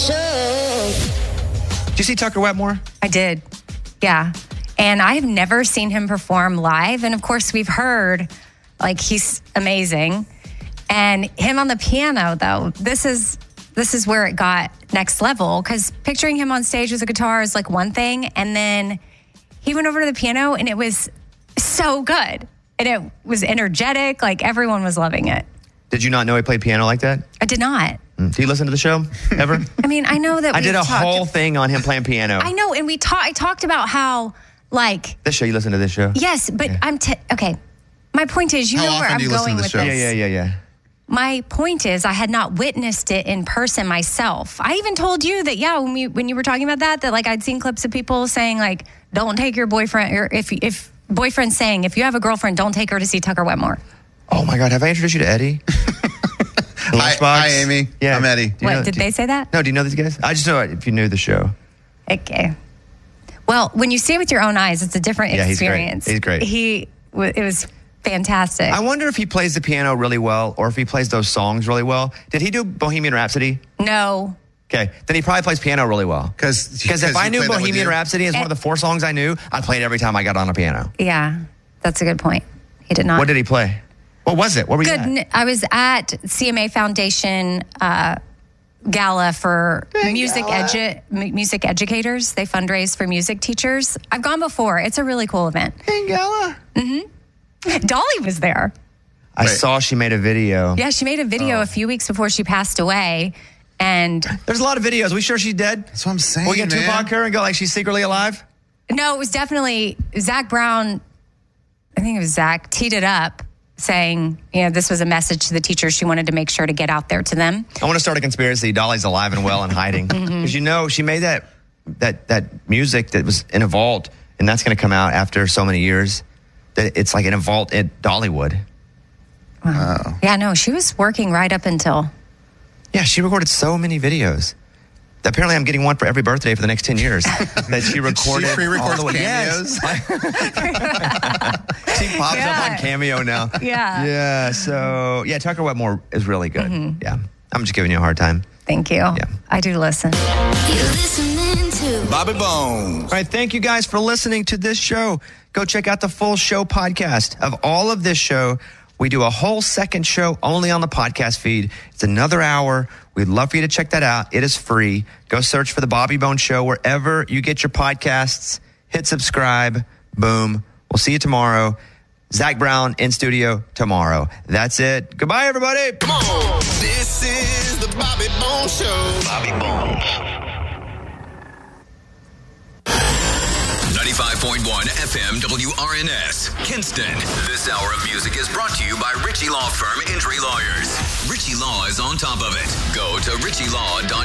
Did you see Tucker Wetmore? I did. Yeah. And I've never seen him perform live. And of course, we've heard, like, he's amazing. And him on the piano, though, this is where it got next level. Because picturing him on stage with a guitar is like one thing. And then he went over to the piano and it was so good. And it was energetic. Like, everyone was loving it. Did you not know he played piano like that? I did not. Do you listen to the show ever? I mean, I know that I did a whole thing on him playing piano. I know. And I talked about how, like... This show, you listen to this show? Yes, but yeah. Okay. My point is, you know where I'm going with this. Yeah. My point is, I had not witnessed it in person myself. I even told you that, when you were talking about that like I'd seen clips of people saying, like, don't take your boyfriend, or if boyfriend's saying, if you have a girlfriend, don't take her to see Tucker Wetmore. Oh my God, have I introduced you to Eddie? Hi, Amy. Yeah. I'm Eddie. Did they say that? No, do you know these guys? I just know it if you knew the show. Okay. Well, when you see it with your own eyes, it's a different experience. He's great. It was fantastic. I wonder if he plays the piano really well or if he plays those songs really well. Did he do Bohemian Rhapsody? No. Okay, then he probably plays piano really well. Because if I knew Bohemian Rhapsody is one of the 4 songs I knew, I'd play it every time I got on a piano. Yeah, that's a good point. He did not. What did he play? What was it? Where were you at? I was at CMA Foundation gala for music educators. They fundraise for music teachers. I've gone before. It's a really cool event. Hey, gala. Mm-hmm. Dolly was there. I saw she made a video. Yeah, she made a video a few weeks before she passed away. And there's a lot of videos. We sure she's dead? That's what I'm saying, we get Tupac her and go like she's secretly alive? No, it was definitely Zach Brown. I think it was Zach teed it up saying, this was a message to the teachers. She wanted to make sure to get out there to them. I want to start a conspiracy. Dolly's alive and well and hiding. Because she made that music that was in a vault, and that's going to come out after so many years. That it's like in a vault at Dollywood. Wow. Yeah, no, she was working right up until... Yeah, she recorded so many videos. Apparently, I'm getting one for every birthday for the next 10 years. That she recorded. She pre-records cameos. She pops up on Cameo now. Yeah. Yeah. So Tucker Wetmore is really good. Mm-hmm. Yeah, I'm just giving you a hard time. Thank you. Yeah, I do listen. You're listening to Bobby Bones. All right, thank you guys for listening to this show. Go check out the full show podcast of all of this show. We do a whole second show only on the podcast feed. It's another hour. We'd love for you to check that out. It is free. Go search for The Bobby Bones Show wherever you get your podcasts. Hit subscribe. Boom. We'll see you tomorrow. Zach Brown in studio tomorrow. That's it. Goodbye, everybody. Come on. This is The Bobby Bones Show. Bobby Bones. 95.1 FM WRNS, Kinston. This hour of music is brought to you by Ritchie Law Firm Injury Lawyers. Ritchie Law is on top of it. Go to ritchielaw.com.